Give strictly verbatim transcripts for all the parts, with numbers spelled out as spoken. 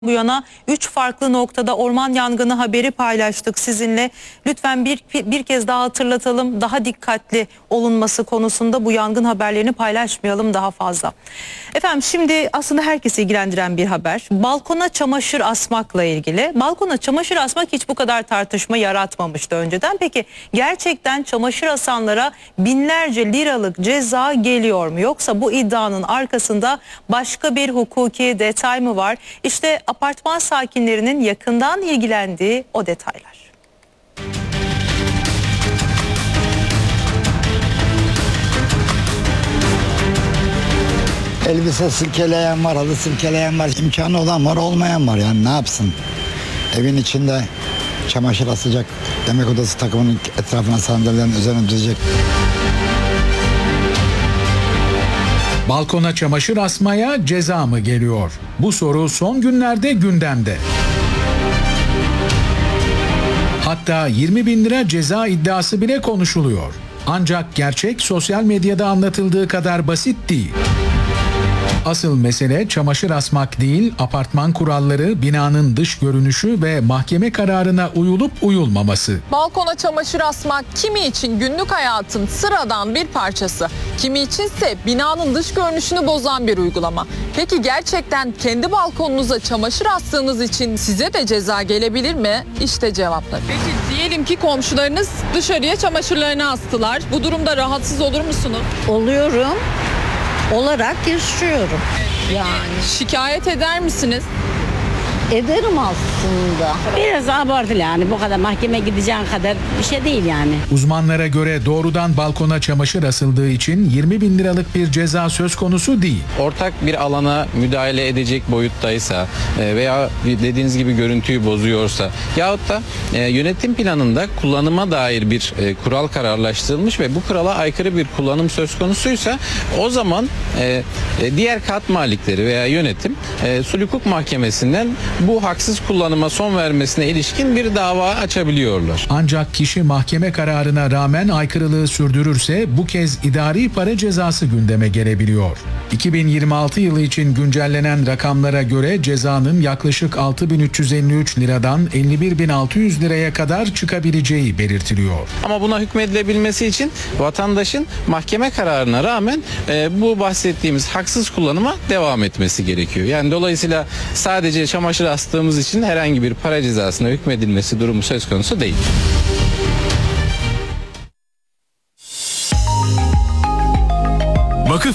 Bu yana üç farklı noktada orman yangını haberi paylaştık sizinle. Lütfen bir, bir kez daha hatırlatalım. Daha dikkatli olunması konusunda bu yangın haberlerini paylaşmayalım daha fazla. Efendim şimdi aslında herkesi ilgilendiren bir haber. Balkona çamaşır asmakla ilgili. Balkona çamaşır asmak hiç bu kadar tartışma yaratmamıştı önceden. Peki gerçekten çamaşır asanlara binlerce liralık ceza geliyor mu? Yoksa bu iddianın arkasında başka bir hukuki detay mı var? İşte apartman sakinlerinin yakından ilgilendiği o detaylar. Elbise silkeleyen var, halı silkeleyen var, imkanı olan var, olmayan var. Yani ne yapsın? Evin içinde çamaşır asacak, yemek odası takımının etrafına sandalyelerin üzerine düzecek. Balkona çamaşır asmaya ceza mı geliyor? Bu soru son günlerde gündemde. Hatta yirmi bin lira ceza iddiası bile konuşuluyor. Ancak gerçek sosyal medyada anlatıldığı kadar basit değil. Asıl mesele çamaşır asmak değil, apartman kuralları, binanın dış görünüşü ve mahkeme kararına uyulup uyulmaması. Balkona çamaşır asmak kimi için günlük hayatın sıradan bir parçası, kimi içinse binanın dış görünüşünü bozan bir uygulama. Peki gerçekten kendi balkonunuza çamaşır astığınız için size de ceza gelebilir mi? İşte cevaplar. Peki diyelim ki komşularınız dışarıya çamaşırlarını astılar. Bu durumda rahatsız olur musunuz? Oluyorum. Olarak yaşıyorum. Yani Şikayet eder misiniz? ederim aslında. Biraz abartılı yani, bu kadar mahkeme gideceğin kadar bir şey değil yani. Uzmanlara göre doğrudan balkona çamaşır asıldığı için yirmi bin liralık bir ceza söz konusu değil. Ortak bir alana müdahale edecek boyuttaysa veya dediğiniz gibi görüntüyü bozuyorsa yahut da yönetim planında kullanıma dair bir kural kararlaştırılmış ve bu kurala aykırı bir kullanım söz konusuysa o zaman diğer kat malikleri veya yönetim sulh hukuk mahkemesinden bu haksız kullanıma son vermesine ilişkin bir dava açabiliyorlar. Ancak kişi mahkeme kararına rağmen aykırılığı sürdürürse bu kez idari para cezası gündeme gelebiliyor. iki bin yirmi altı yılı için güncellenen rakamlara göre cezanın yaklaşık altı bin üç yüz elli üç liradan elli bir bin altı yüz liraya kadar çıkabileceği belirtiliyor. Ama buna hükmedilebilmesi için vatandaşın mahkeme kararına rağmen e, bu bahsettiğimiz haksız kullanıma devam etmesi gerekiyor. Yani dolayısıyla sadece çamaşır astığımız için herhangi bir para cezasına hükmedilmesi durumu söz konusu değil. Vakıf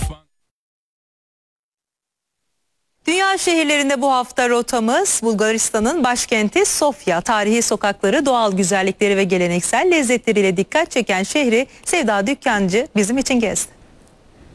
Dünya şehirlerinde bu hafta rotamız Bulgaristan'ın başkenti Sofya. Tarihi sokakları, doğal güzellikleri ve geleneksel lezzetleriyle dikkat çeken şehri Sevda Dükkancı bizim için gezdi.